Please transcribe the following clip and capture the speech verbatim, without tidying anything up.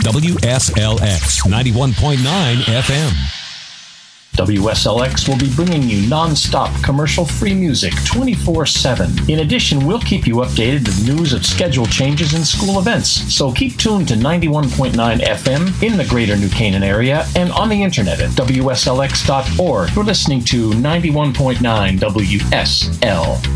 W S L X ninety-one point nine F M. W S L X will be bringing you non-stop commercial-free music twenty-four seven. In addition, we'll keep you updated with news of schedule changes and school events. So keep tuned to ninety-one point nine F M in the greater New Canaan area and on the internet at W S L X dot org. You're listening to ninety-one point nine W S L